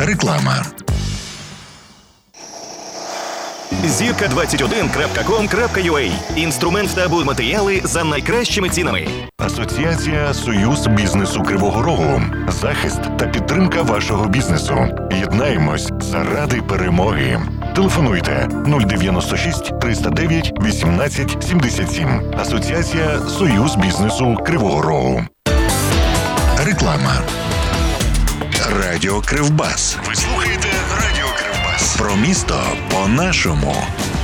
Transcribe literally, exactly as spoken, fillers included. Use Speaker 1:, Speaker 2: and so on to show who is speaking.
Speaker 1: Реклама.
Speaker 2: зірка двадцять один крапка ком крапка ю а. Інструмент та будматеріали за найкращими цінами.
Speaker 1: Асоціація «Союз бізнесу Кривого Рогу». Захист та підтримка вашого бізнесу. Єднаємось заради перемоги. Телефонуйте нуль дев'яносто шість триста дев'ять вісімнадцять сімдесят сім. Асоціація «Союз бізнесу Кривого Рогу». Реклама. Радіо Кривбас. Ви слухаєте Радіо Кривбас. Про місто по-нашому.